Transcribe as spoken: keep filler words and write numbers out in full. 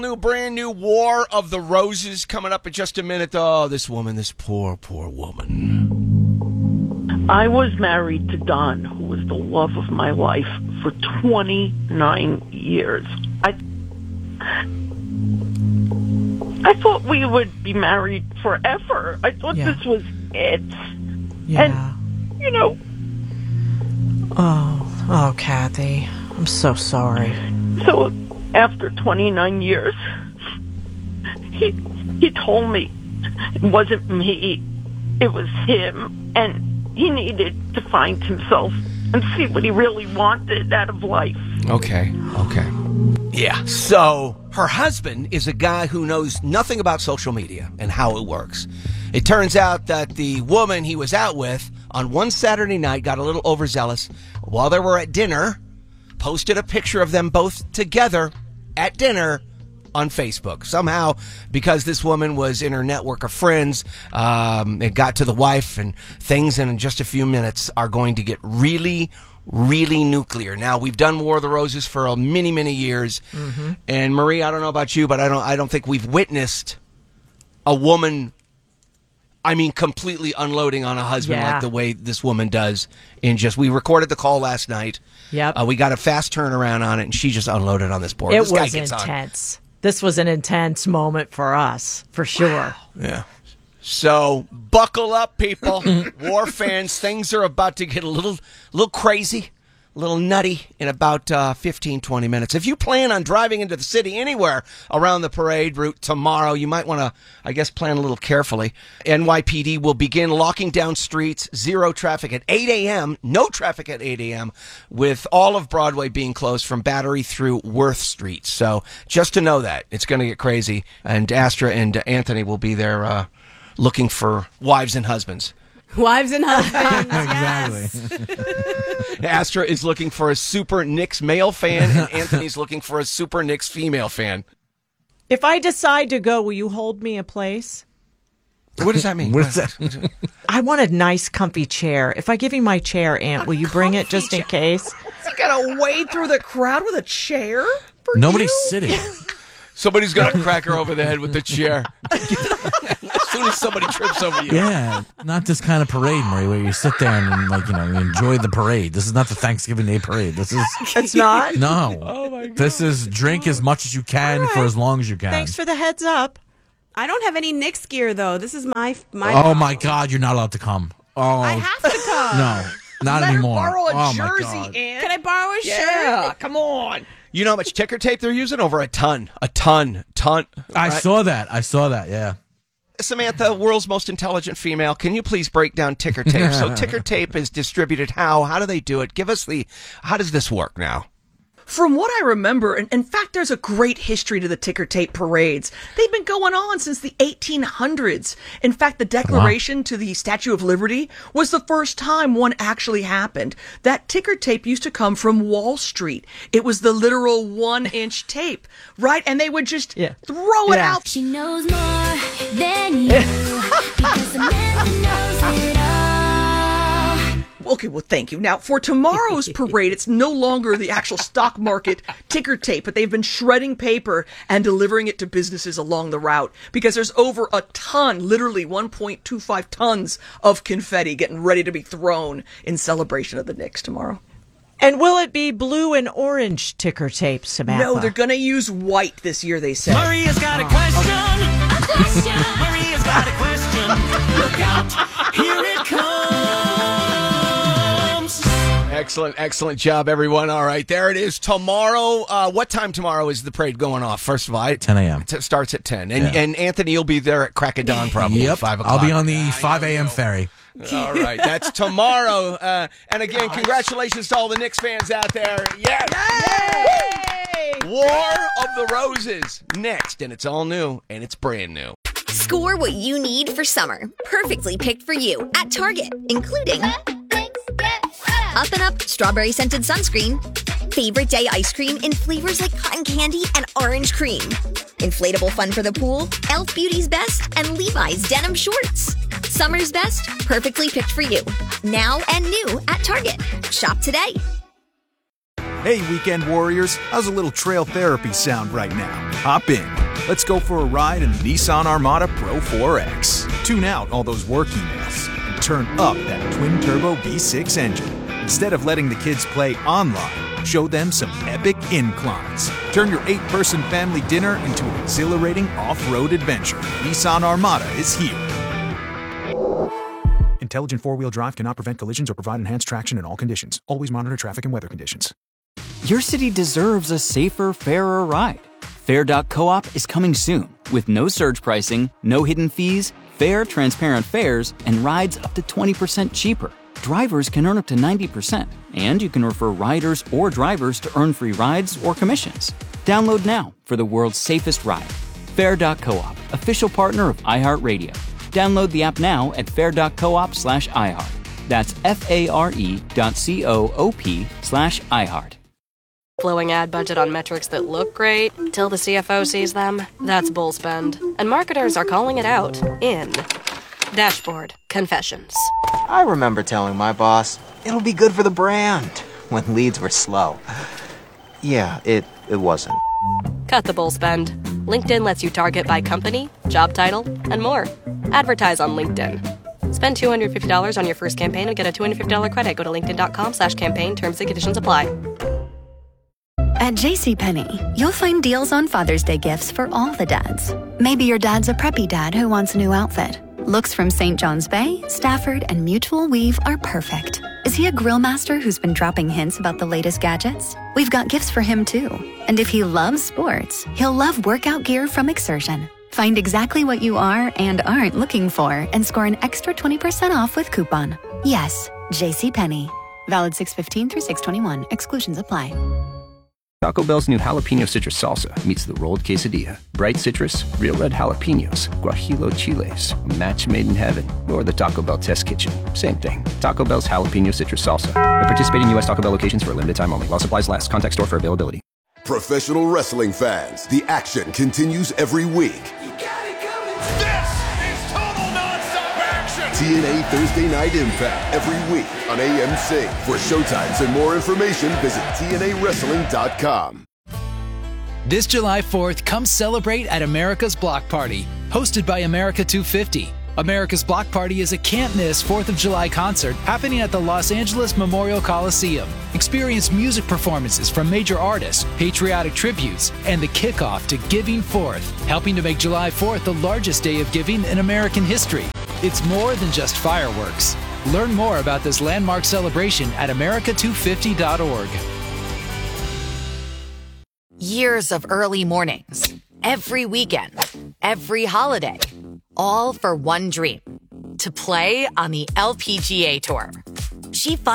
New, brand new War of the Roses coming up in just a minute. Oh, this woman, this poor, poor woman. I was married to Don, who was the love of my life, for twenty-nine years. I I thought we would be married forever. I thought Yeah. this was it. Yeah. And, you know... Oh, oh, Kathy. I'm so sorry. So, after twenty-nine years, he he told me it wasn't me, it was him, and he needed to find himself and see what he really wanted out of life. Okay, okay. Yeah, so her husband is a guy who knows nothing about social media and how it works. It turns out that the woman he was out with on one Saturday night got a little overzealous while they were at dinner, posted a picture of them both together at dinner on Facebook. Somehow, because this woman was in her network of friends, um, it got to the wife, and things in just a few minutes are going to get really, really nuclear. Now, we've done War of the Roses for uh, many, many years, mm-hmm. and Marie, I don't know about you, but I don't, I don't think we've witnessed a woman, I mean, completely unloading on a husband Yeah. like the way this woman does. In just, we recorded the call last night. Yep. Uh, we got a fast turnaround on it, and she just unloaded on this board. It this guy was gets intense. This was an intense moment for us, for sure. on. Yeah. So buckle up, people. War fans, things are about to get a little, little crazy, a little nutty in about uh, fifteen, twenty minutes. If you plan on driving into the city anywhere around the parade route tomorrow, you might want to, I guess, plan a little carefully. N Y P D will begin locking down streets, zero traffic at eight a.m., no traffic at eight a.m., with all of Broadway being closed from Battery through Worth Street. So just to know that, it's going to get crazy. And Astra and Anthony will be there uh, looking for wives and husbands. Wives and husbands. Exactly. Astra is looking for a Super Knicks male fan, and Anthony's looking for a Super Knicks female fan. If I decide to go, will you hold me a place? What does that mean? What is that? I want a nice, comfy chair. If I give you my chair, Aunt, will you bring it just in case? You gotta wade through the crowd with a chair? For Nobody's you? sitting. Somebody's going to crack her over the head with the chair. As soon as somebody trips over you. Yeah, not this kind of parade, Marie, where you sit there and, like, you know, you enjoy the parade. This is not the Thanksgiving Day parade. This is It's not? no. Oh my God. This is drink as much as you can for as long as you can. Thanks for the heads up. I don't have any Knicks gear, though. This is my my. Oh my God, you're not allowed to come. Oh, I have to come. no, not Let anymore. her borrow a oh jersey, my God. Aunt. Can I borrow a Yeah, shirt? come on. You know how much ticker tape they're using? Over a ton. A ton. Ton. I Right? saw that. I saw that. Yeah. Samantha, world's most intelligent female, can you please break down ticker tape? So ticker tape is distributed how? How do they do it? Give us the, how does this work now? From what I remember, and in fact, there's a great history to the ticker tape parades. They've been going on since the eighteen hundreds. In fact, the Declaration wow. to the Statue of Liberty was the first time one actually happened. That ticker tape used to come from Wall Street. It was the literal one-inch tape, right? And they would just Yeah. throw it Yeah. out. She knows more than you because Samantha knows it all. Okay, well, thank you. Now, for tomorrow's parade, it's no longer the actual stock market ticker tape, but they've been shredding paper and delivering it to businesses along the route because there's over a ton, literally one point two five tons of confetti getting ready to be thrown in celebration of the Knicks tomorrow. And will it be blue and orange ticker tape, Samantha? No, they're going to use white this year, they said. Maria's got a question. A question. Maria's got a question. Look out. Here it comes. Excellent, excellent job, everyone. All right, there it is. Tomorrow, uh, what time tomorrow is the parade going off? First of all, I, ten a.m. It starts at ten. And, Yeah. and Anthony, you'll be there at crack of dawn probably. Yep. five o'clock. I'll be on the five a.m. ferry. All right, that's tomorrow. Uh, and again, congratulations to all the Knicks fans out there. Yes! Yay! War of the Roses next, and it's all new, and it's brand new. Score what you need for summer. Perfectly picked for you at Target, including Up and Up Strawberry Scented Sunscreen, Favorite Day Ice Cream in flavors like cotton candy and orange cream, Inflatable Fun for the Pool, e l f Beauty's Best, and Levi's Denim Shorts. Summer's best, perfectly picked for you. Now and new at Target. Shop today. Hey, weekend warriors, how's a little trail therapy sound right now? Hop in. Let's go for a ride in the Nissan Armada Pro four X. Tune out all those work emails and turn up that twin-turbo V six engine. Instead of letting the kids play online, show them some epic inclines. Turn your eight-person family dinner into an exhilarating off-road adventure. Nissan Armada is here. Intelligent four-wheel drive cannot prevent collisions or provide enhanced traction in all conditions. Always monitor traffic and weather conditions. Your city deserves a safer, fairer ride. Fair dot coop is coming soon with no surge pricing, no hidden fees, fair, transparent fares, and rides up to twenty percent cheaper. Drivers can earn up to ninety percent, and you can refer riders or drivers to earn free rides or commissions. Download now for the world's safest ride. Fair dot coop, official partner of iHeartRadio. Download the app now at fair dot coop slash iHeart. That's F-A-R-E dot C-O-O-P slash iHeart. Blowing ad budget on metrics that look great till the C F O sees them. That's bull spend. And marketers are calling it out in Dashboard Confessions. I remember telling my boss, it'll be good for the brand, when leads were slow. Yeah, it, it wasn't. Cut the bull spend. LinkedIn lets you target by company, job title, and more. Advertise on LinkedIn. Spend two hundred fifty dollars on your first campaign and get a two hundred fifty dollars credit. Go to linkedin.com slash campaign. Terms and conditions apply. At JCPenney, you'll find deals on Father's Day gifts for all the dads. Maybe your dad's a preppy dad who wants a new outfit. Looks from Saint John's Bay, Stafford, and Mutual Weave are perfect. Is he a grill master who's been dropping hints about the latest gadgets? We've got gifts for him too. And if he loves sports, he'll love workout gear from Exertion. Find exactly what you are and aren't looking for and score an extra twenty percent off with coupon. Yes, JCPenney. Valid six fifteen through six twenty-one. Exclusions apply. Taco Bell's new jalapeno citrus salsa meets the rolled quesadilla. Bright citrus, real red jalapenos, guajillo chiles, a match made in heaven, or the Taco Bell test kitchen. Same thing. Taco Bell's jalapeno citrus salsa. At participating U S Taco Bell locations for a limited time only. While supplies last. Contact store for availability. Professional wrestling fans, the action continues every week. T N A Thursday Night Impact every week on A M C. For showtimes and more information, visit T N A wrestling dot com. This July fourth, come celebrate at America's Block Party, hosted by America two fifty. America's Block Party is a can't-miss fourth of July concert happening at the Los Angeles Memorial Coliseum. Experience music performances from major artists, patriotic tributes, and the kickoff to Giving Fourth, helping to make July fourth the largest day of giving in American history. It's more than just fireworks. Learn more about this landmark celebration at America two fifty dot org. Years of early mornings, every weekend, every holiday, all for one dream, to play on the L P G A Tour. She